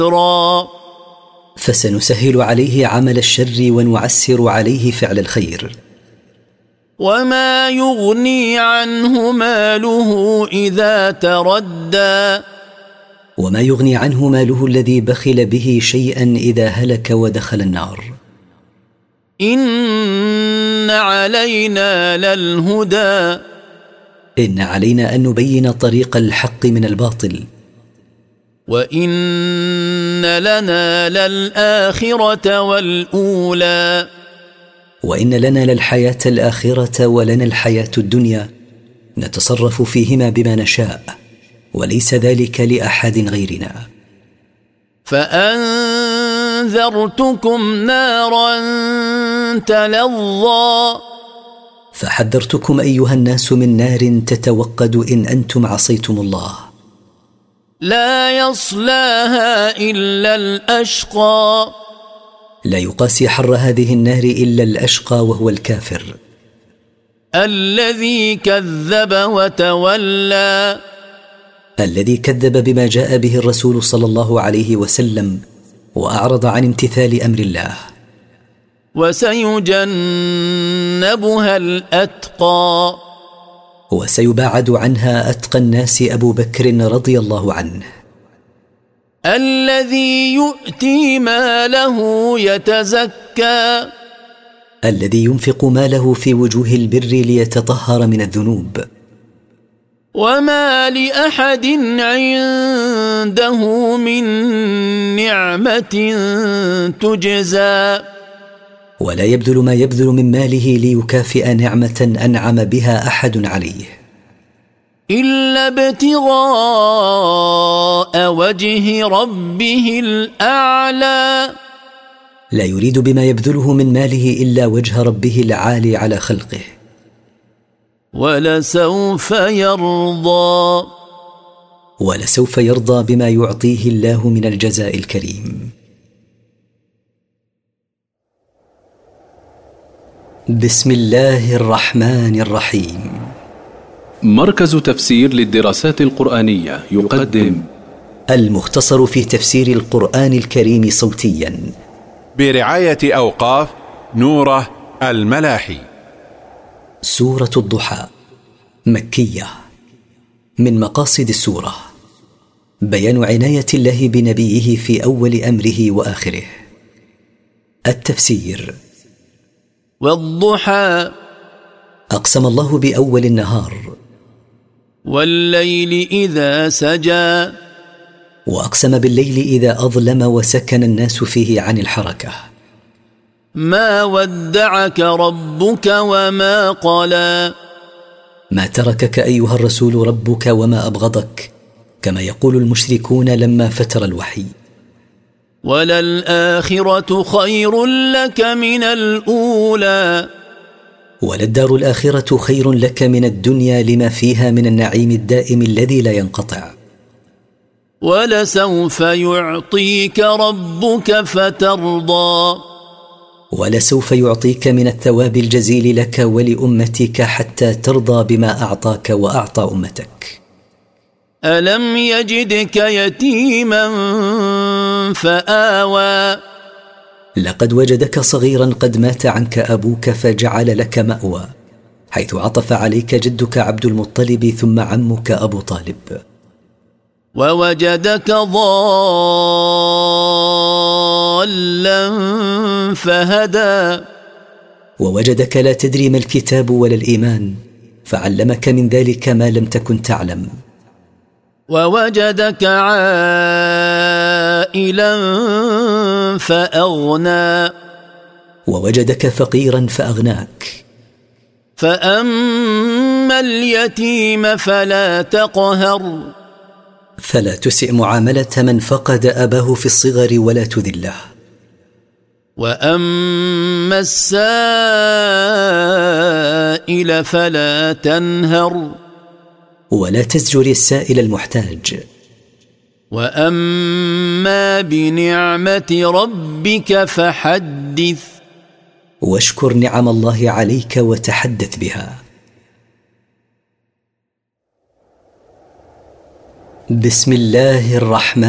فسنسهل عليه عمل الشر ونعسر عليه فعل الخير. وما يغني عنه ماله إذا تردى وما يغني عنه ماله الذي بخل به شيئا إذا هلك ودخل النار. إن علينا للهدى إن علينا أن نبين طريق الحق من الباطل. وإن لنا للآخرة والأولى وإن لنا للحياة الآخرة ولنا الحياة الدنيا نتصرف فيهما بما نشاء وليس ذلك لأحد غيرنا. فأنذرتكم نارا تلظى فحذرتكم أيها الناس من نار تتوقد إن أنتم عصيتم الله. لا يصلاها إلا الأشقى لا يقاسي حر هذه النار إلا الأشقى وهو الكافر. الذي كذب وتولى الذي كذب بما جاء به الرسول صلى الله عليه وسلم وأعرض عن امتثال أمر الله. وسيجنبها الأتقى وسيباعد عنها أتقى الناس أبو بكر رضي الله عنه. الذي يؤتي ماله يتزكى الذي ينفق ماله في وجوه البر ليتطهر من الذنوب. وما لأحد عنده من نعمة تجزى ولا يبذل ما يبذل من ماله ليكافئ نعمة أنعم بها أحد عليه إلا ابتغاء وجه ربه الأعلى. لا يريد بما يبذله من ماله إلا وجه ربه العالي على خلقه. ولسوف يرضى ولسوف يرضى بما يعطيه الله من الجزاء الكريم. بسم الله الرحمن الرحيم. مركز تفسير للدراسات القرآنية يقدم المختصر في تفسير القرآن الكريم صوتيا برعاية أوقاف نوره الملاحي. سورة الضحى مكية. من مقاصد السورة بيان عناية الله بنبيه في أول أمره وآخره. التفسير. والضحى أقسم الله بأول النهار. والليل إذا سجى وأقسم بالليل إذا أظلم وسكن الناس فيه عن الحركة. ما ودعك ربك وما قلى ما تركك أيها الرسول ربك وما أبغضك كما يقول المشركون لما فتر الوحي. وللآخرة خير لك من الأولى وللدار الآخرة خير لك من الدنيا لما فيها من النعيم الدائم الذي لا ينقطع. ولسوف يعطيك ربك فترضى ولسوف يعطيك من الثواب الجزيل لك ولأمتك حتى ترضى بما أعطاك وأعطى أمتك. ألم يجدك يتيما فآوى لقد وجدك صغيرا قد مات عنك أبوك فجعل لك مأوى، حيث عطف عليك جدك عبد المطلب ثم عمك أبو طالب. ووجدك ضالا فهدى ووجدك لا تدري ما الكتاب ولا الإيمان فعلمك من ذلك ما لم تكن تعلم. ووجدك عائلا فأغنى ووجدك فقيرا فأغناك. فأما اليتيم فلا تقهر فلا تسئ معاملة من فقد أباه في الصغر ولا تذله. وأما السائل فلا تنهر ولا تزجر السائل المحتاج. وأما بنعمة ربك فحدث واشكر نعم الله عليك وتحدث بها. بسم الله الرحمن